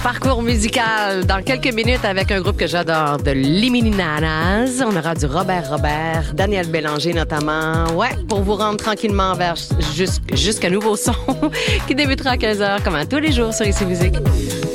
Parcours musical dans quelques minutes avec un groupe que j'adore, de Limininanas. On aura du Robert, Daniel Bélanger notamment. Ouais, pour vous rendre tranquillement vers jusqu'à nouveau son qui débutera à 15h comme à tous les jours sur Ici Musique.